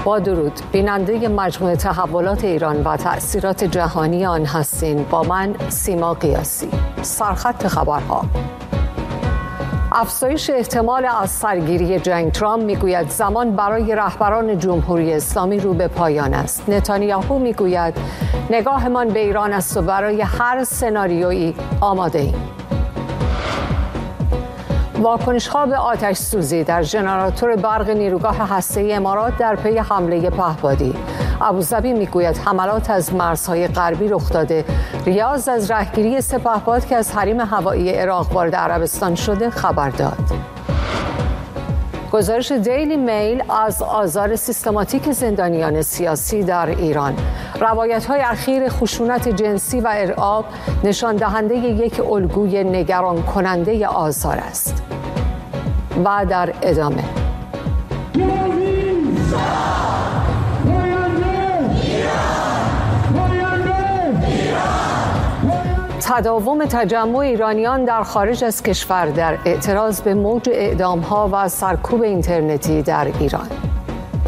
با درود، بیننده مجموعه تحولات ایران و تأثیرات جهانی آن هستین. با من سیما قیاسی. سرخط خبرها: افزایش احتمال از سرگیری جنگ. ترامپ میگوید زمان برای رهبران جمهوری اسلامی رو به پایان است. نتانیاهو میگوید نگاهمان به ایران است و برای هر سناریویی آماده ایم. واکنش‌ها به آتش سوزی در ژنراتور برق نیروگاه هسته‌ای امارات در پی حمله پهپادی. ابوظبی میگوید حملات از مرزهای غربی رخ داده. ریاض از رهگیری سپهباد که از حریم هوایی عراق وارد عربستان شده خبر داد. گزارش دیلی میل از آزار سیستماتیک زندانیان سیاسی در ایران. روایت‌های اخیر خشونت جنسی و ارعاب نشان دهنده یک الگوی نگران کننده آزار است. و در ادامه تداوم تجمع ایرانیان در خارج از کشور در اعتراض به موج اعدام‌ها و سرکوب اینترنتی در ایران.